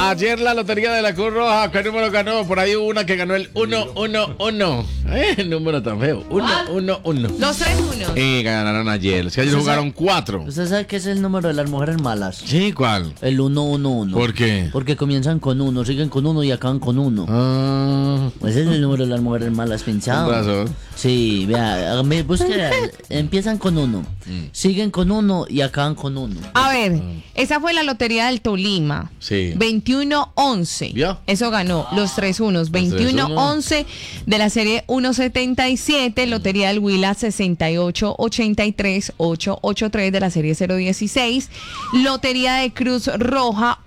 Ayer la lotería de la Cruz Roja, ¿qué número ganó? Por ahí hubo una que ganó el 111. El número tan feo. 111. Los 3 unos. Y ganaron ayer. Es que ayer jugaron 4. ¿Usted sabe qué es el número de las mujeres malas? Sí, ¿cuál? El 111. ¿Por qué? Porque comienzan con 1, siguen con 1 y acaban con 1. Ese es el número de las mujeres malas, pinchado. Con razón. Sí, vea, busque, empiezan con 1, siguen con 1 y acaban con 1. A ver, esa fue la lotería del Tolima. Sí. 21-11. ¿Vio? Eso ganó los 3 unos. 21-11 de la serie 177. Lotería del Huila 68-83-883 de la serie 016. Lotería de Cruz Roja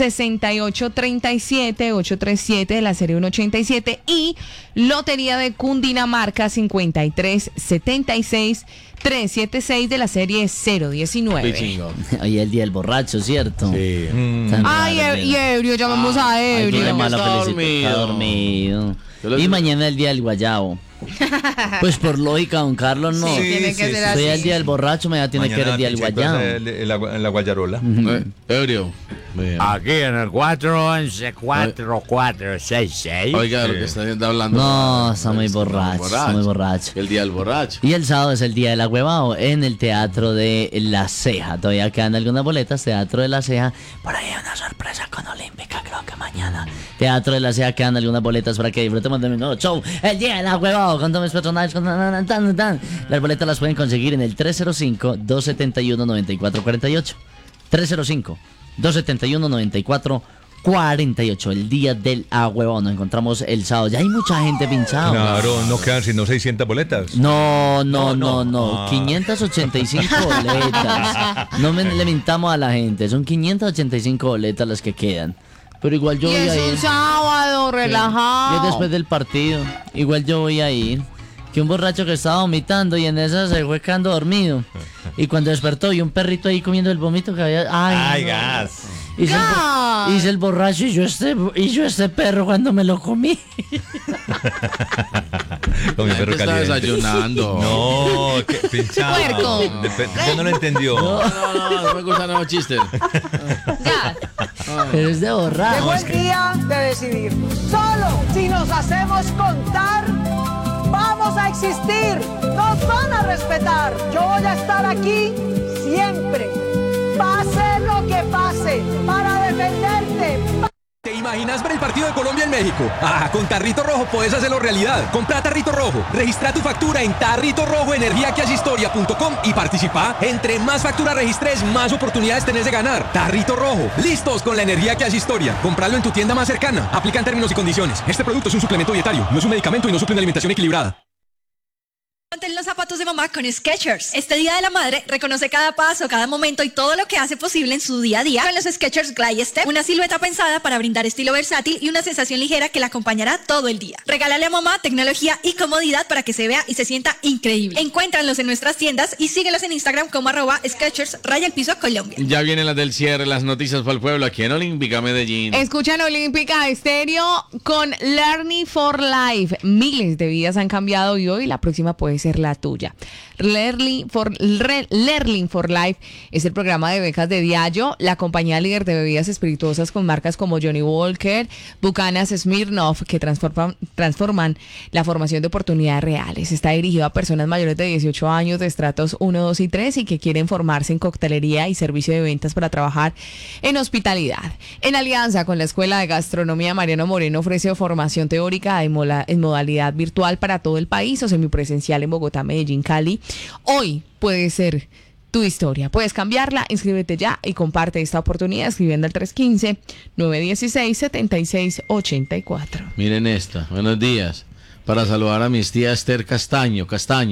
68-37-837 de la serie 187 y Lotería de Cundinamarca 53-76-376 de la serie 019. Hoy es el día del borracho, ¿cierto? Sí. Ay, y ebrio, llamamos a ebrio. Tiene Está mala felicita, dormido. está dormido. Yo lo Y digo. mañana es el día del guayabo. Pues por lógica, don Carlos, no. Sí, tiene que ser Soy así. el día del borracho, mañana tiene que ser el día del guayabo. En la guayarola. Ebrio. Bien. Aquí en el 411-4466. Oiga, lo que está hablando. No, está muy borracho, está muy borracho. El día del borracho. Y el sábado es el día del agüevao en el Teatro de La Ceja. Todavía quedan algunas boletas, Teatro de La Ceja. Por ahí hay una sorpresa con Olímpica, creo que mañana. Teatro de La Ceja, quedan algunas boletas para que disfrutemos de mi nuevo show, el día del agüevao, con todos mis personajes. Las boletas las pueden conseguir en el 305-271-9448. 305-271-9448. El día del agüevao. Nos encontramos el sábado. Ya hay mucha gente pinchada. Claro, no quedan sino 600 boletas. No. Ah. 585 boletas. No le mintamos a la gente. Son 585 boletas las que quedan. Pero igual yo Y voy es a ir. un sábado, Y relajado. es después del partido. Igual yo voy a ir. Que un borracho que estaba vomitando y en esa se fue quedando dormido. Y cuando despertó y un perrito ahí comiendo el vómito que había. ¡Ay, no! gas. Hice el borracho y yo este perro cuando me lo comí. Con mi La perro gente está caliente. desayunando. No, qué pinchado. Puerco. Yo no lo entendió. No me gustan los chistes. Ya. Pero es de borracho. Llegó el día de decidir. Solo si nos hacemos contar, vamos a existir. Nos van a respetar. Yo voy a estar aquí siempre. Pase lo que pase, para defenderte. ¿Te imaginas ver el partido de Colombia en México? Ah, con Tarrito Rojo podés hacerlo realidad. Compra Tarrito Rojo, registra tu factura en Tarrito Rojo energiaquehacehistoria.com y participa. Entre más facturas registres, más oportunidades tenés de ganar. Tarrito Rojo, listos con la energía que hace historia. Compralo en tu tienda más cercana. Aplican términos y condiciones. Este producto es un suplemento dietario, no es un medicamento y no suple una alimentación equilibrada. Ponte en los zapatos de mamá con Skechers. Este Día de la Madre reconoce cada paso, cada momento y todo lo que hace posible en su día a día con los Skechers Glide Step, una silueta pensada para brindar estilo versátil y una sensación ligera que la acompañará todo el día. Regálale a mamá tecnología y comodidad para que se vea y se sienta increíble. Encuéntranlos en nuestras tiendas y síguelos en Instagram como @Skechers_Colombia. Ya vienen las del cierre, las noticias para el pueblo aquí en Olímpica Medellín. Escuchan Olímpica Estéreo con Learning for Life. Miles de vidas han cambiado y hoy la próxima puede ser la tuya. Learning for Life es el programa de becas de Diageo, la compañía líder de bebidas espirituosas con marcas como Johnny Walker, Buchanan, Smirnoff, que transforman la formación de oportunidades reales. Está dirigido a personas mayores de 18 años de estratos 1, 2 y 3 y que quieren formarse en coctelería y servicio de ventas para trabajar en hospitalidad. En alianza con la Escuela de Gastronomía Mariano Moreno ofrece formación teórica en modalidad virtual para todo el país o semipresencial en Bogotá, Medellín, Cali. Hoy puede ser tu historia. Puedes cambiarla, inscríbete ya y comparte esta oportunidad escribiendo al 315-916-7684. Miren esta. Buenos días. Para saludar a mis tías Esther Castaña.